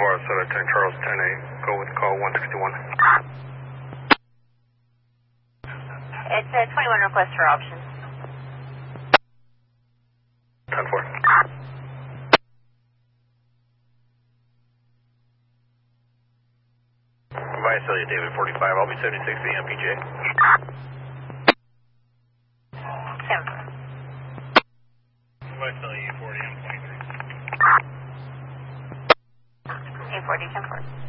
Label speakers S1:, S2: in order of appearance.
S1: Sarasota 10 Charles 10A. Go with call 161.
S2: It's a 21 request for options.
S1: 10-4. Visalia David 45, I'll be 76 AM PJ.
S2: 10-4.
S1: Visalia 40, I'm 23.
S2: A40, 10-4.